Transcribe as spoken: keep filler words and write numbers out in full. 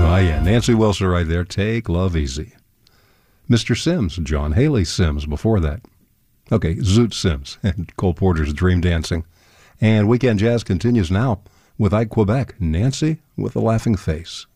Oh, yeah. Nancy Wilson right there. Take Love Easy. Mister Sims, John Haley Sims before that. Okay, Zoot Sims and Cole Porter's Dream Dancing. And Weekend Jazz continues now with Ike Quebec, Nancy with a Laughing Face.